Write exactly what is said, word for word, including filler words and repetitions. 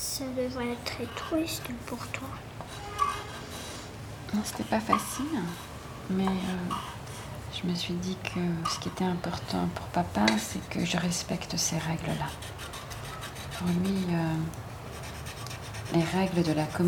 Ça devrait être très triste pour toi. Non, c'était pas facile, mais euh, je me suis dit que ce qui était important pour papa, c'est que je respecte ces règles-là. Pour lui, euh, les règles de la communauté,